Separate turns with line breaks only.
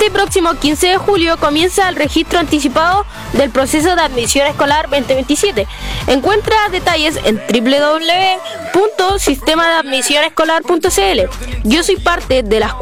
Este próximo 15 de julio comienza el registro anticipado del proceso de admisión escolar 2027. Encuentra detalles en www.sistemadeadmisionescolar.cl. Yo soy parte de las